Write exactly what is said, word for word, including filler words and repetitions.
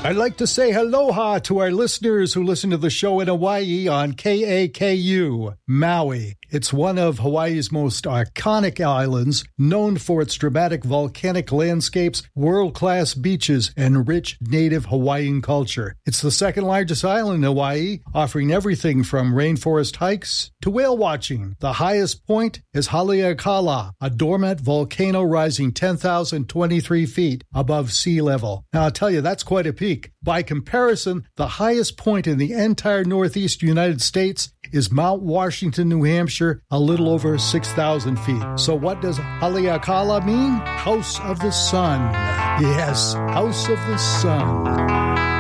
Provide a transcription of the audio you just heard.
I'd like to say aloha to our listeners who listen to the show in Hawaii on K A K U, Maui. It's one of Hawaii's most iconic islands, known for its dramatic volcanic landscapes, world-class beaches, and rich native Hawaiian culture. It's the second largest island in Hawaii, offering everything from rainforest hikes to whale watching. The highest point is Haleakala, a dormant volcano rising ten thousand twenty-three feet above sea level. Now, I'll tell you, that's quite a peak. By comparison, the highest point in the entire northeast United States is Mount Washington, New Hampshire, a little over six thousand feet. So what does Haleakala mean? House of the Sun. Yes, House of the Sun.